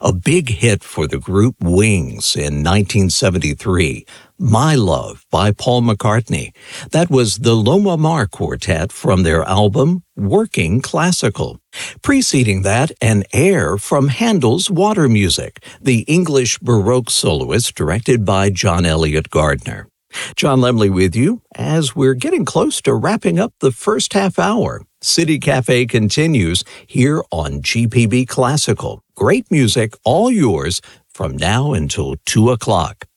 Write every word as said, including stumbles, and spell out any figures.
A big hit for the group Wings in nineteen seventy-three, My Love by Paul McCartney. That was the Loma Mar Quartet from their album Working Classical. Preceding that, an air from Handel's Water Music, the English Baroque soloist directed by John Elliott Gardner. John Lemley with you as we're getting close to wrapping up the first half hour. City Cafe continues here on G P B Classical. Great music, all yours, from now until two o'clock.